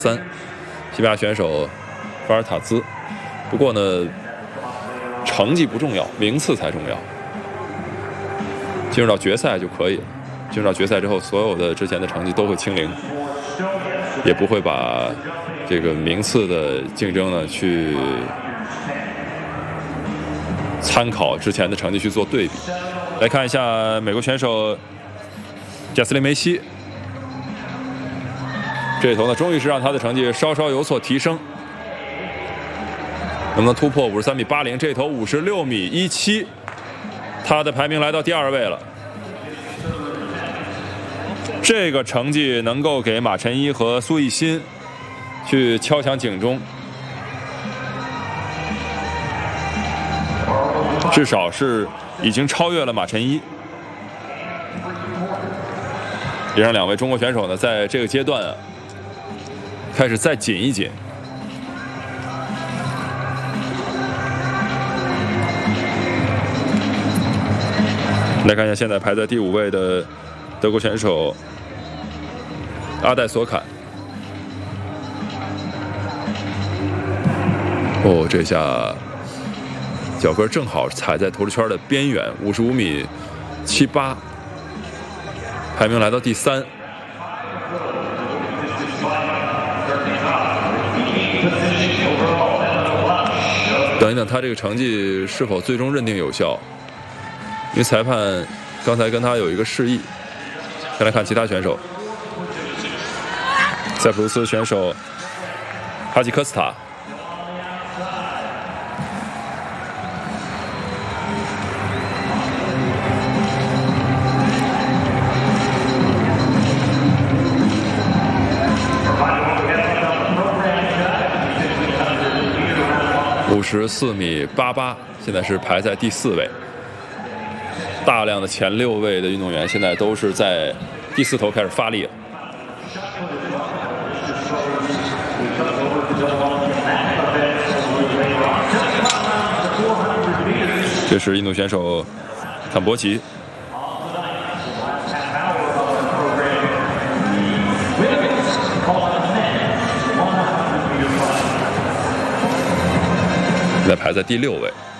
3，西班牙选手法尔塔兹。不过呢，成绩不重要，名次才重要。进入到决赛就可以了。进入到决赛之后，所有的之前的成绩都会清零，也不会把这个名次的竞争呢去参考之前的成绩去做对比。来看一下美国选手贾斯汀梅西。 这一头呢，终于是让他的成绩稍稍有所提升，能不能突破53.80米？这一头56.17米，他的排名来到第2位了。这个成绩能够给马晨一和苏奕欣去敲响警钟，至少是已经超越了马晨一，也让2位中国选手呢，在这个阶段啊。 开始再紧一紧，来看一下现在排在第5位的德国选手阿戴索坎。哦，这下脚跟正好踩在头圈的边缘，55.78米，排名来到第3。 等一等，他这个成绩是否最终认定有效？因为裁判刚才跟他有一个示意。再来看其他选手，塞浦路斯选手哈吉科斯塔。54.88米，现在是排在第4位。大量的前6位的运动员现在都是在第4头开始发力了。这是印度选手坎博奇。 现在排在第6位。